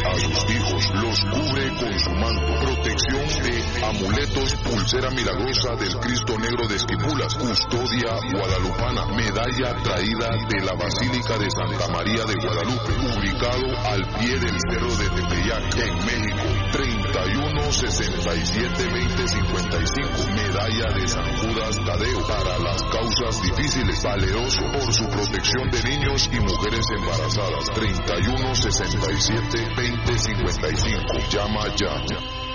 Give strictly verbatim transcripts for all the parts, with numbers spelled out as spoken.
a sus hijos, los cubre con su manto. Protección de amuletos, pulsera milagrosa del Cristo Negro de Esquipulas, custodia guadalupana, medalla traída de la Basílica de Santa María de Guadalupe, ubicado al pie del cerro de Tepeyac, en México. treinta y uno sesenta y siete veinte cincuenta y cinco, medalla de San Judas Tadeo para las causas difíciles, valeroso por su protección de niños y mujeres embarazadas. treinta y uno sesenta y siete veinte cincuenta y cinco, llama ya.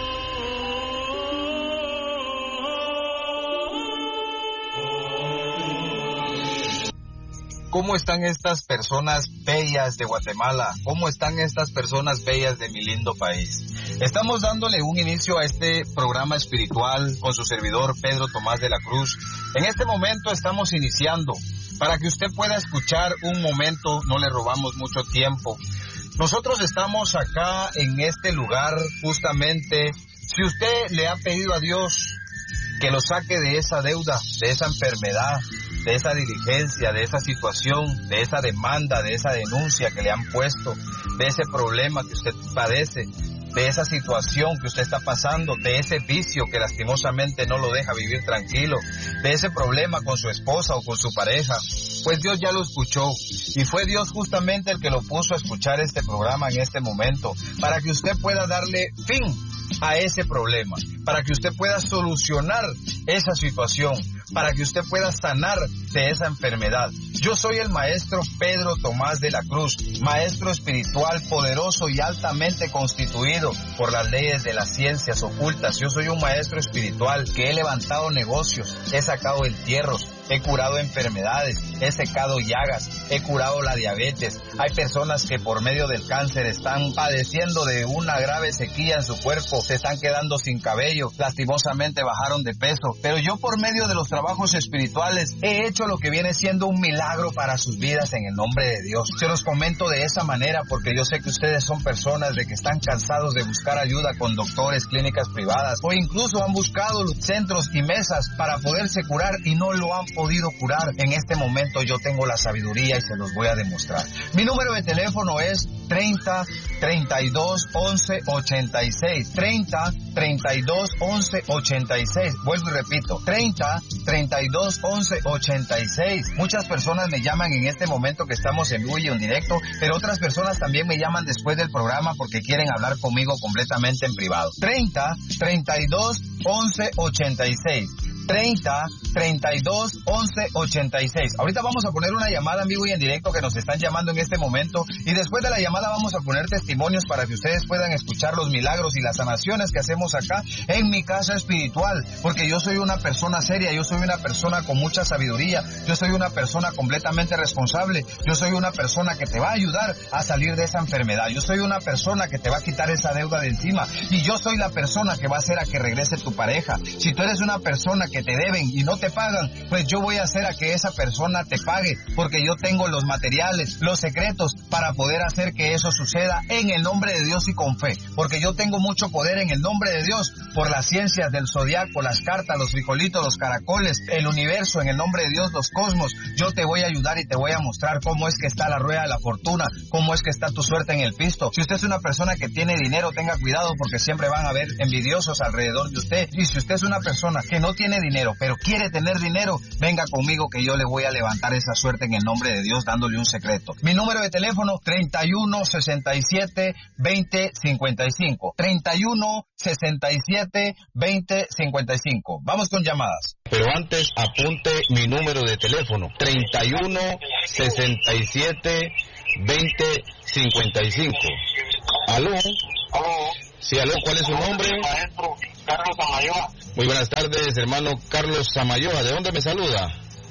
¿Cómo están estas personas bellas de Guatemala? ¿Cómo están estas personas bellas de mi lindo país? Estamos dándole un inicio a este programa espiritual con su servidor Pedro Tomás de la Cruz. En este momento estamos iniciando. Para que usted pueda escuchar un momento, no le robamos mucho tiempo. Nosotros estamos acá en este lugar justamente. Si usted le ha pedido a Dios que lo saque de esa deuda, de esa enfermedad, de esa diligencia, de esa situación, de esa demanda, de esa denuncia que le han puesto, de ese problema que usted padece, de esa situación que usted está pasando, de ese vicio que lastimosamente no lo deja vivir tranquilo, de ese problema con su esposa o con su pareja, pues Dios ya lo escuchó y fue Dios justamente el que lo puso a escuchar este programa en este momento, para que usted pueda darle fin a ese problema, para que usted pueda solucionar esa situación, para que usted pueda sanar de esa enfermedad. Yo soy el maestro Pedro Tomás de la Cruz, maestro espiritual poderoso y altamente constituido por las leyes de las ciencias ocultas. Yo soy un maestro espiritual que he levantado negocios, he sacado entierros, he curado enfermedades, he secado llagas, he curado la diabetes. Hay personas que por medio del cáncer están padeciendo de una grave sequía en su cuerpo, se están quedando sin cabello, lastimosamente bajaron de peso. Pero yo por medio de los trabajos espirituales he hecho lo que viene siendo un milagro para sus vidas en el nombre de Dios. Se los comento de esa manera porque yo sé que ustedes son personas de que están cansados de buscar ayuda con doctores, clínicas privadas o incluso han buscado los centros y mesas para poderse curar y no lo han podido curar. En este momento yo tengo la sabiduría y se los voy a demostrar. Mi número de teléfono es treinta, treinta y dos, once, ochenta y seis. treinta, treinta y dos, once, ochenta y seis. Vuelvo y repito, treinta, treinta y dos, once, ochenta y seis. Muchas personas me llaman en este momento que estamos en vivo y en directo, pero otras personas también me llaman después del programa porque quieren hablar conmigo completamente en privado. treinta, treinta y dos, once, ochenta y seis. treinta, treinta y dos, once, ochenta y seis. Ahorita vamos a poner una llamada en vivo y en directo que nos están llamando en este momento y después de la llamada vamos a poner testimonios para que ustedes puedan escuchar los milagros y las sanaciones que hacemos acá en mi casa espiritual, porque yo soy una persona seria, yo soy una persona con mucha sabiduría, yo soy una persona completamente responsable, yo soy una persona que te va a ayudar a salir de esa enfermedad, yo soy una persona que te va a quitar esa deuda de encima y yo soy la persona que va a hacer a que regrese tu pareja. Si tú eres una persona que que te deben y no te pagan, pues yo voy a hacer a que esa persona te pague, porque yo tengo los materiales, los secretos para poder hacer que eso suceda en el nombre de Dios y con fe, porque yo tengo mucho poder en el nombre de Dios por las ciencias del zodiaco, las cartas, los frijolitos, los caracoles, el universo, en el nombre de Dios, los cosmos. Yo te voy a ayudar y te voy a mostrar cómo es que está la rueda de la fortuna, cómo es que está tu suerte en el pisto. Si usted es una persona que tiene dinero, tenga cuidado porque siempre van a haber envidiosos alrededor de usted. Y si usted es una persona que no tiene dinero, pero quiere tener dinero, venga conmigo que yo le voy a levantar esa suerte en el nombre de Dios dándole un secreto. Mi número de teléfono treinta y uno, sesenta y siete, veinte, cincuenta y cinco. treinta y uno, sesenta y siete, veinte, cincuenta y cinco. Vamos con llamadas. Pero antes apunte mi número de teléfono treinta y uno, sesenta y siete, veinte, cincuenta y cinco. ¿Aló? ¿Aló? Sí, aló, ¿cuál es su nombre? Maestro Carlos Samayoa. Muy buenas tardes, hermano Carlos Samayoa. ¿De dónde me saluda?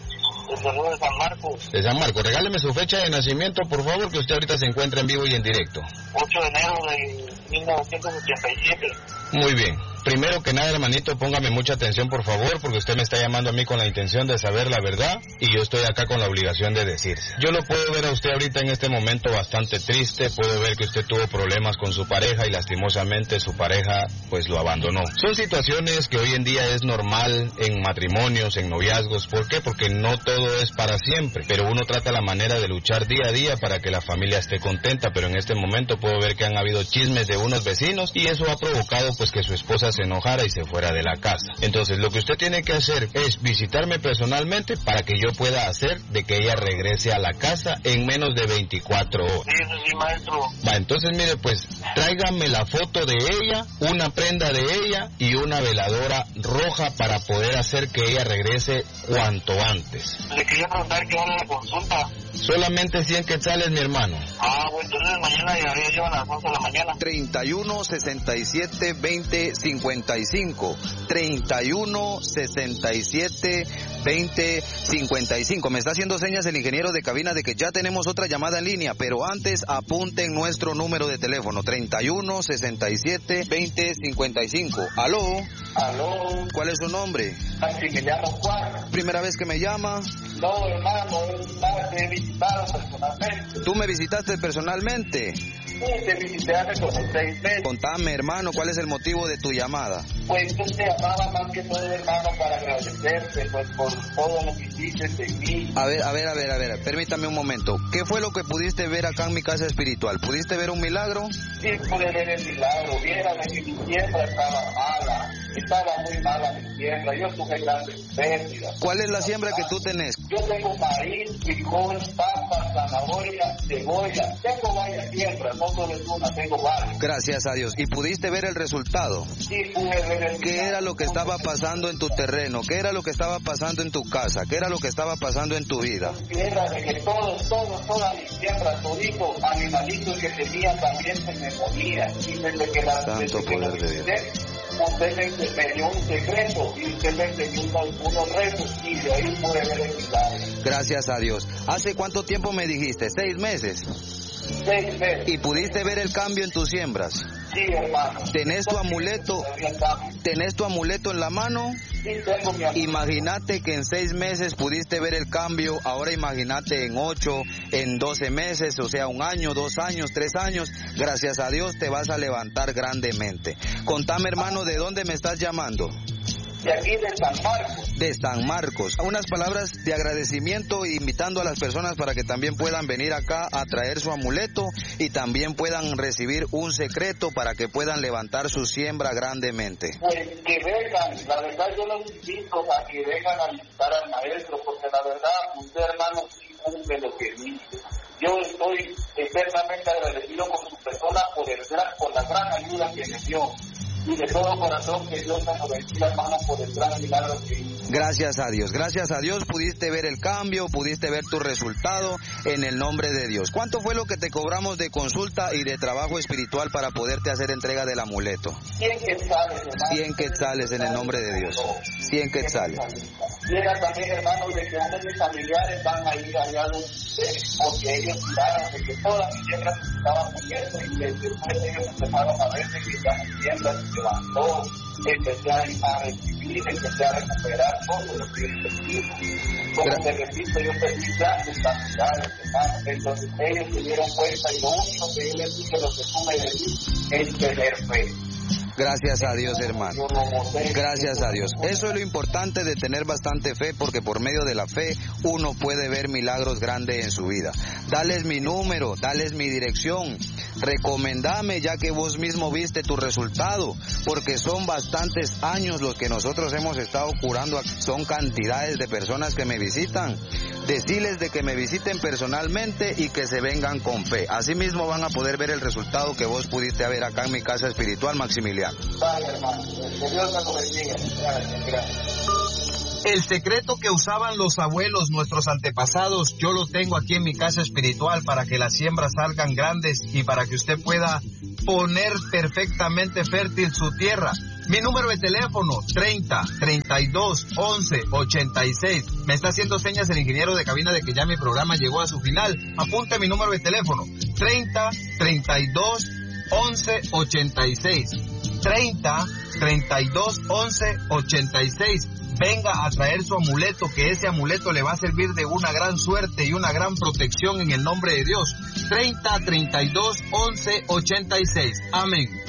De saludo de San Marcos. De San Marcos. Regáleme su fecha de nacimiento, por favor, que usted ahorita se encuentra en vivo y en directo. ocho de enero de mil novecientos ochenta y siete. Muy bien. Primero que nada, hermanito, póngame mucha atención, por favor, porque usted me está llamando a mí con la intención de saber la verdad y yo estoy acá con la obligación de decirse. Yo lo puedo ver a usted ahorita en este momento bastante triste, puedo ver que usted tuvo problemas con su pareja y lastimosamente su pareja pues lo abandonó. Son situaciones que hoy en día es normal en matrimonios, en noviazgos. ¿Por qué? Porque no todo es para siempre, pero uno trata la manera de luchar día a día para que la familia esté contenta, pero en este momento puedo ver que han habido chismes de unos vecinos y eso ha provocado pues que su esposa se enojara y se fuera de la casa. Entonces lo que usted tiene que hacer es visitarme personalmente para que yo pueda hacer de que ella regrese a la casa en menos de veinticuatro horas. Sí, eso sí, maestro. Va, entonces mire pues, tráigame la foto de ella, una prenda de ella y una veladora roja para poder hacer que ella regrese cuanto antes. Le quería preguntar qué hora la consulta. Solamente cien quetzales, mi hermano. Ah, bueno, entonces mañana llegaría yo a las once de la mañana. treinta y uno, sesenta y siete, veinte, cincuenta y cinco. treinta y uno, sesenta y siete, veinte, cincuenta y cinco. Me está haciendo señas el ingeniero de cabina de que ya tenemos otra llamada en línea, pero antes apunten nuestro número de teléfono, treinta y uno, sesenta y siete, veinte, cincuenta y cinco. ¿Aló? Aló. ¿Cuál es su nombre? Así me llamo Juan. ¿Primera vez que me llama? No, hermano, te he visitado personalmente. ¿Tú me visitaste personalmente? Sí, te visité hace como seis meses. Contame, hermano, ¿cuál es el motivo de tu llamada? Pues yo te llamaba más que todo, hermano, para agradecerte pues por todo lo que hiciste en mí. A ver, a ver, a ver, a ver, permítame un momento. ¿Qué fue lo que pudiste ver acá en mi casa espiritual? ¿Pudiste ver un milagro? Sí, pude ver el milagro. Viera de que mi siembra estaba mala. Estaba muy mala mi siembra. Yo tuve grandes pérdidas. ¿Cuál es la siembra que tú tenés? Yo tengo maíz, frijol, papa, zanahoria, cebolla. Tengo varias siembras, no solo es una, tengo varias. Gracias a Dios. ¿Y pudiste ver el resultado? Sí, pude ver el ¿Qué era lo que estaba pasando en tu terreno? ¿Qué era lo que estaba pasando en tu casa? ¿Qué era lo que estaba pasando en tu vida? Era de que todos, todos, todas mis siembras, toditos, animalitos que tenía también se me morían. Y desde que la... Santo poder de Dios. Usted me, me dio un secreto y usted me enseñó unos, unos retos y de ahí pude ver el milagro. Gracias a Dios. ¿Hace cuánto tiempo me dijiste? ¿Seis meses? Seis meses. ¿Y pudiste ver el cambio en tus siembras? Sí, hermano. ¿Tenés tu amuleto? ¿Tenés tu amuleto en la mano? Sí, tengo mi amuleto. Imagínate que en seis meses pudiste ver el cambio, ahora imagínate en ocho, en doce meses, o sea, un año, dos años, tres años, gracias a Dios te vas a levantar grandemente. Contame, hermano, ¿de dónde me estás llamando? De aquí de San Marcos. De San Marcos. Unas palabras de agradecimiento invitando a las personas para que también puedan venir acá a traer su amuleto y también puedan recibir un secreto para que puedan levantar su siembra grandemente. Pues que vengan, la verdad yo los invito a que vengan a visitar al maestro, porque la verdad usted, hermano, sí cumple lo que dice. Yo estoy eternamente agradecido con su persona por, el gran, por la gran ayuda que me dio. Y de todo corazón que Dios me lo bendiga, hermano, por el gran milagro que hizo. Gracias a Dios, gracias a Dios pudiste ver el cambio, pudiste ver tu resultado en el nombre de Dios. ¿Cuánto fue lo que te cobramos de consulta y de trabajo espiritual para poderte hacer entrega del amuleto? Cien quetzales, hermano. Cien quetzales en el nombre de Dios. Cien quetzales. Llega también, hermano, de que unos de mis familiares van a ir allá donde usted, porque ellos miraron de que todas mis siembras estaban muriendo y después ellos empezaron a ver de que ya mi siembra se levantó, empecé a recibir, empecé a recuperar todo lo que yo perdí. Como te repito, yo perdí grandes cantidades, hermano. Entonces ellos se dieron cuenta y lo único que yo les dije, lo que tú me decís, es tener fe. Gracias a Dios, hermano. Gracias a Dios. Eso es lo importante de tener bastante fe, porque por medio de la fe uno puede ver milagros grandes en su vida. Dales mi número, dales mi dirección. Recomendame, ya que vos mismo viste tu resultado, porque son bastantes años los que nosotros hemos estado curando. Son cantidades de personas que me visitan. Decirles de que me visiten personalmente y que se vengan con fe. Así mismo van a poder ver el resultado que vos pudiste ver acá en mi casa espiritual, Maximiliano. Vale, hermano. Que Dios te lo bendiga. Gracias, gracias. El secreto que usaban los abuelos, nuestros antepasados, yo lo tengo aquí en mi casa espiritual para que las siembras salgan grandes y para que usted pueda poner perfectamente fértil su tierra. Mi número de teléfono, treinta, treinta y dos, once, ochenta y seis. Me está haciendo señas el ingeniero de cabina de que ya mi programa llegó a su final. Apunte mi número de teléfono, treinta, treinta y dos, once, ochenta y seis. treinta, treinta y dos once ochenta y seis. Venga a traer su amuleto, que ese amuleto le va a servir de una gran suerte y una gran protección en el nombre de Dios. treinta, treinta y dos, once, ochenta y seis. Amén.